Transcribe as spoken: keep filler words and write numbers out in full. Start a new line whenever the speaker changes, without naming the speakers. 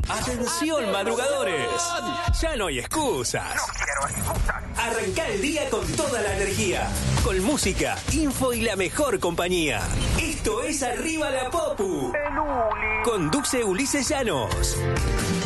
Atención, madrugadores. Ya no hay excusas.
No quiero excusas.
Arranca el día con toda la energía. Con música, info y la mejor compañía. Esto es Arriba la Popu.
El Uli.
Conduce Ulises Llanos.